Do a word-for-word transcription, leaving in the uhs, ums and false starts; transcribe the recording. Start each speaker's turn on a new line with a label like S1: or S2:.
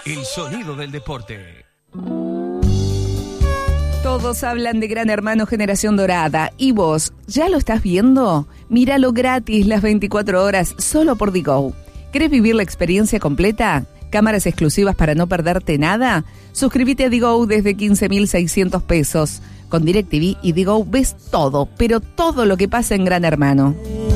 S1: El sonido del deporte.
S2: Todos hablan de Gran Hermano Generación Dorada. ¿Y vos, ya lo estás viendo? Míralo gratis las veinticuatro horas solo por Digo. ¿Querés vivir la experiencia completa? ¿Cámaras exclusivas para no perderte nada? Suscríbete a Digo desde quince mil seiscientos pesos. Con DirecTV y Digo ves todo, pero todo lo que pasa en Gran Hermano.